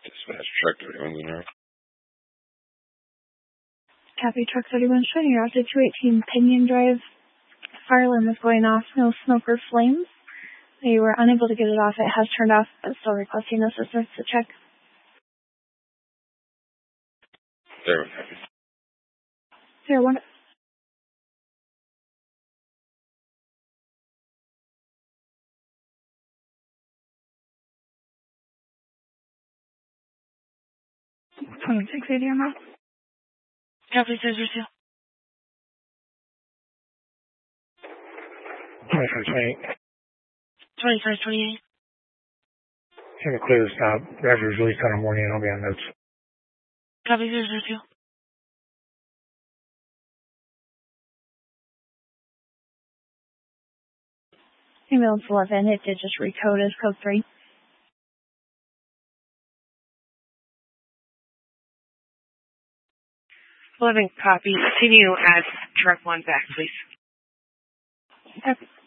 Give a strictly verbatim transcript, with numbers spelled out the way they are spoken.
Dispatch truck thirty-one's in there. Copy, truck thirty-one showing you're out to two eighteen Pinion Drive. Fire alarm is going off, no smoke or flames. You were unable to get it off. It has turned off, but still requesting assistance to check. There we go. Zero one. twenty-six eighty on that. Copy, Caesar two. twenty-five twenty-eight. twenty-five twenty-eight. Have a clear stop. Driver's released on a morning and I'll be on notes. Copy, Caesar two. Ambulance eleven, it did just recode as code three. eleven, copy. Continue at truck one back, please. Copy.